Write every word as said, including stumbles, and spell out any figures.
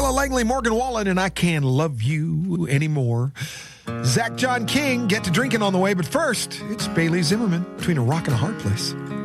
Ella Langley, Morgan Wallen, and I Can't Love You Anymore. Zach John King, Get to Drinking on the way, but first, it's Bailey Zimmerman, Between a Rock and a Hard Place.